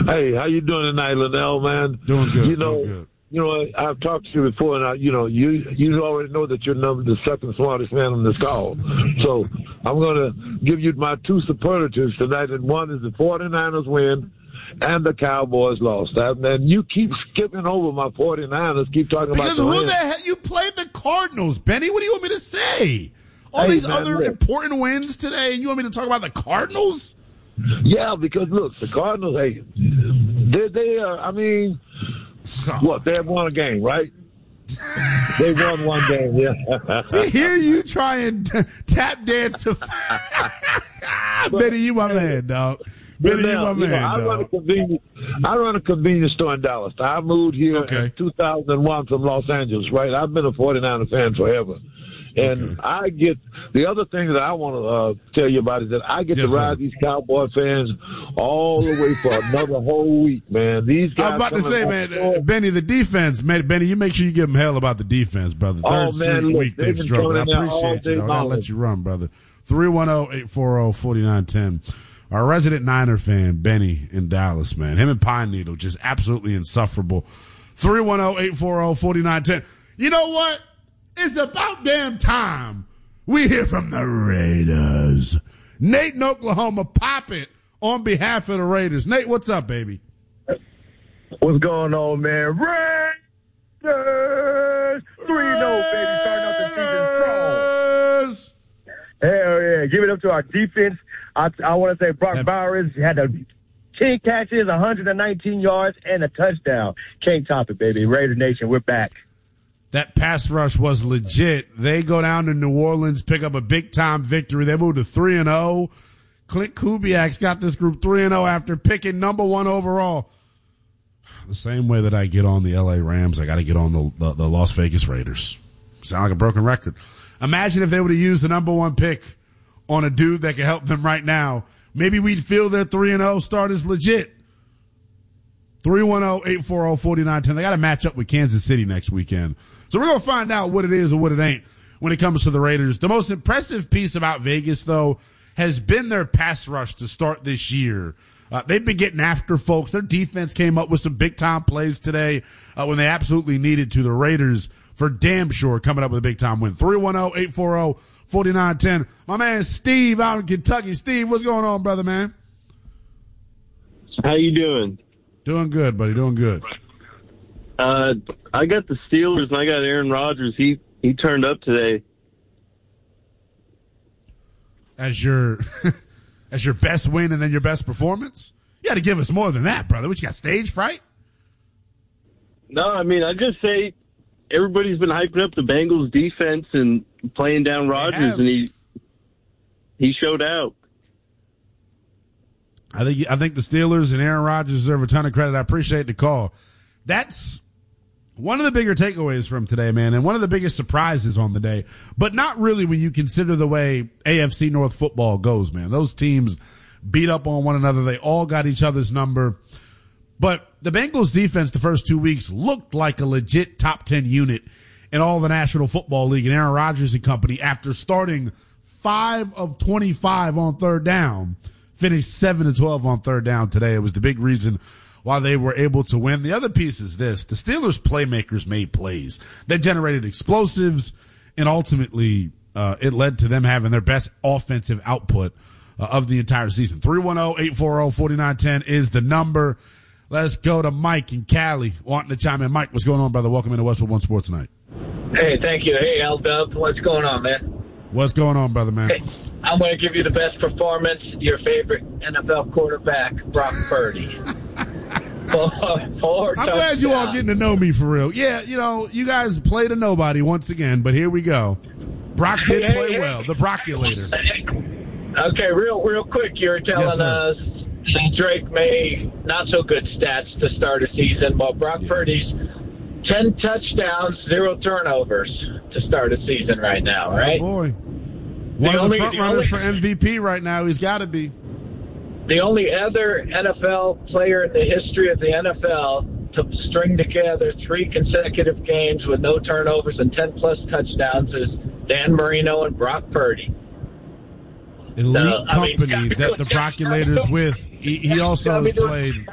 Hey, how you doing tonight, Linnell, man? Doing good. Doing good. I've talked to you before, and you already know that you're the second smartest man on this call. So I'm going to give you my two superlatives tonight, and one is the 49ers win and the Cowboys lost. And you keep skipping over my 49ers, keep talking because about who the hell? You played the Cardinals, Benny. What do you want me to say? All these other important wins today, and you want me to talk about the Cardinals? Yeah, because, look, the Cardinals, hey, they what? They have won a game, right? They won one game, yeah. To hear you try and tap dance to Benny, you my man, dog. Benny, you my man, dog. I run a convenience store in Dallas. I moved here in 2001 from Los Angeles, right? I've been a 49er fan forever. And I get the other thing that I want to tell you about is that I get to ride these Cowboy fans all the way for another whole week, man. These guys. I was about to say, man, Benny, the defense, man, Benny, you make sure you give them hell about the defense, brother. Third straight week they've struggled. I appreciate you. I gotta let you run, brother. 310-840-4910. Our resident Niner fan, Benny in Dallas, man. Him and Pine Needle, just absolutely insufferable. 310-840-4910. You know what? It's about damn time we hear from the Raiders. Nate in Oklahoma, pop it on behalf of the Raiders. Nate, what's up, baby? What's going on, man? Raiders! 3-0, baby. Starting off the season strong. Hell yeah. Give it up to our defense. I want to say Brock Bowers had 10 catches, 119 yards, and a touchdown. Can't top it, baby. Raider Nation, we're back. That pass rush was legit. They go down to New Orleans, pick up a big-time victory. They moved to 3-0. Clint Kubiak's got this group 3-0 after picking number 1 overall. The same way that I get on the L.A. Rams, I got to get on the Las Vegas Raiders. Sound like a broken record. Imagine if they would have used the number 1 pick on a dude that could help them right now. Maybe we'd feel their 3-0 start is legit. 310-840-4910. They got to match up with Kansas City next weekend. So we're going to find out what it is or what it ain't when it comes to the Raiders. The most impressive piece about Vegas, though, has been their pass rush to start this year. They've been getting after folks. Their defense came up with some big-time plays today when they absolutely needed to. The Raiders, for damn sure, coming up with a big-time win. 310-840-4910. My man Steve out in Kentucky. Steve, what's going on, brother, man? How you doing? Doing good, buddy. Doing good. I got the Steelers, and I got Aaron Rodgers. He turned up today. As your best win and then your best performance? You got to give us more than that, brother. What, you got stage fright? No, I mean, I just say everybody's been hyping up the Bengals defense and playing down Rodgers, and he showed out. I think the Steelers and Aaron Rodgers deserve a ton of credit. I appreciate the call. That's one of the bigger takeaways from today, man, and one of the biggest surprises on the day. But not really when you consider the way AFC North football goes, man. Those teams beat up on one another. They all got each other's number. But the Bengals defense the first 2 weeks looked like a legit top 10 unit in all the National Football League. And Aaron Rodgers and company, after starting 5 of 25 on third down, finished 7-12 on third down today. It was the big reason why they were able to win. The other piece is this. The Steelers playmakers made plays. They generated explosives, and ultimately it led to them having their best offensive output of the entire season. 310-840-4910 is the number. Let's go to Mike in Cali wanting to chime in. Mike, what's going on, brother? Welcome into Westwood One Sports Night. Hey, thank you. Hey, L-Dub. What's going on, man? What's going on, brother, man? Hey, I'm going to give you the best performance, your favorite NFL quarterback, Brock Purdy. I'm glad you all getting to know me for real. Yeah, you know, you guys play to nobody once again, but here we go. Brock did play well, the Brockulator. Okay, real quick, you're telling us Drake May, not so good stats to start a season, but Brock Purdy's 10 touchdowns, 0 turnovers to start a season right now, right? Oh, boy. One of the front runners for MVP right now. He's got to be. The only other NFL player in the history of the NFL to string together 3 consecutive games with no turnovers and 10-plus touchdowns is Dan Marino and Brock Purdy. Elite company that the Brockulator's with. He also has played